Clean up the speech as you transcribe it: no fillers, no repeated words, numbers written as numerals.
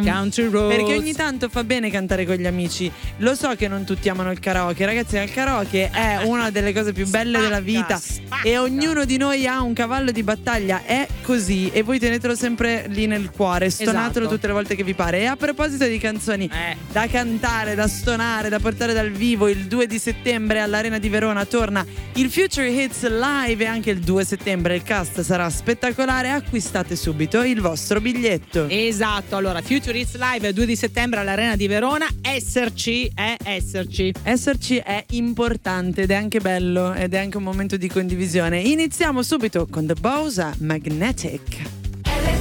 Country Roads. Perché ogni tanto fa bene cantare con gli amici. Lo so che non tutti amano il karaoke, ragazzi, il karaoke è una delle cose più belle della vita e ognuno di noi ha un cavallo di battaglia, è così, e voi tenetelo sempre lì nel cuore, stonatelo tutte le volte che vi pare. E a proposito di canzoni da cantare, da stonare, da portare dal vivo, il 2 di settembre all'Arena di Verona torna il Future Hits Live e anche il 2 settembre il cast sarà spettacolare. Acquistate subito il vostro biglietto. Esatto, allora Future Hits Live 2 di settembre all'Arena di Verona. Esserci è esserci. Esserci è importante ed è anche bello ed è anche un momento di condivisione. Iniziamo subito con The Bosa Magnetic.